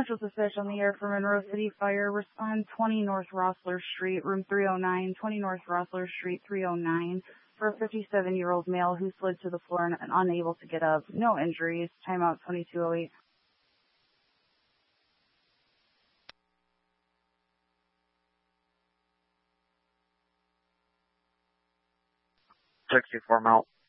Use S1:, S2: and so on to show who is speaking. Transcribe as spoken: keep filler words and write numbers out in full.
S1: Central Dispatch on the air for Monroe City Fire. Respond twenty North Rossler Street, room three oh nine, twenty North Rossler Street, three oh nine, for a fifty-seven-year-old male who slid to the floor and, and unable to get up. No injuries. Timeout twenty-two oh eight.
S2: sixty-four mile.